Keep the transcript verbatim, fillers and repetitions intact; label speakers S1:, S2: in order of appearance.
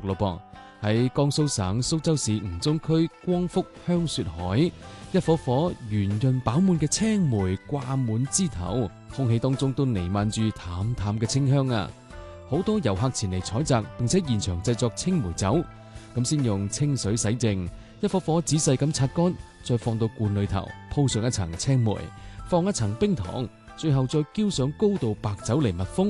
S1: 咯噃。喺江蘇省蘇州市吳中區光福香雪海，一顆顆圓潤飽滿嘅青梅掛滿枝頭，空氣當中都彌漫住淡淡嘅清香啊！好多遊客前嚟採摘，並且現場製作青梅酒。咁先用清水洗淨，一顆顆仔細咁擦乾，再放到罐裏頭，鋪上一層青梅，放一層冰糖，最後再澆上高度白酒嚟密封。